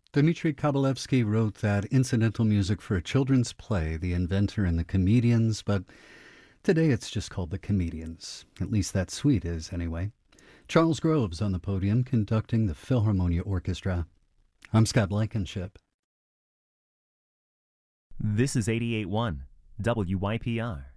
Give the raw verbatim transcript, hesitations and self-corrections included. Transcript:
Dmitry Kabalevsky wrote that incidental music for a children's play, The Inventor and the Comedians, but today it's just called The Comedians. At least that suite is, anyway. Charles Groves on the podium conducting the Philharmonia Orchestra. I'm Scott Blankenship. This is eighty-eight point one W Y P R.